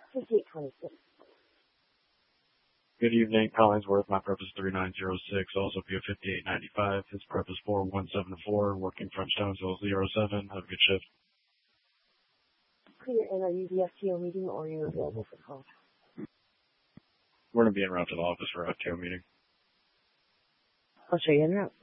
5826. Good evening, Collingsworth. My purpose 3906, also PO 5895. His purpose 4174, working from Stonesville 07. Have a good shift. Clear, and are you the FTO meeting or are you available for call? We're going to be en route to the office for our FTO meeting. I'll show you en route.